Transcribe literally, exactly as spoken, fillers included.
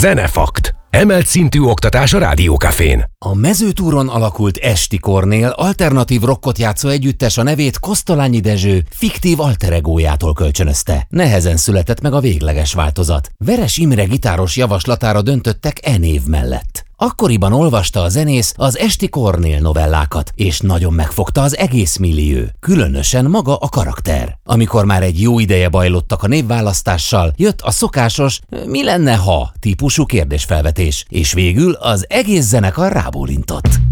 Zenefakt. Emelt szintű oktatás a Rádiókafén. A Mezőtúron alakult Esti Kornél alternatív rockot játszó együttes a nevét Kosztolányi Dezső fiktív alter egójától kölcsönözte. Nehezen született meg a végleges változat. Veres Imre gitáros javaslatára döntöttek e név mellett. Akkoriban olvasta a zenész az Esti Kornél novellákat, és nagyon megfogta az egész millió, különösen maga a karakter. Amikor már egy jó ideje bajlottak a névválasztással, jött a szokásos mi lenne ha típusú kérdésfelvetés, és végül az egész zenekar rábólintott.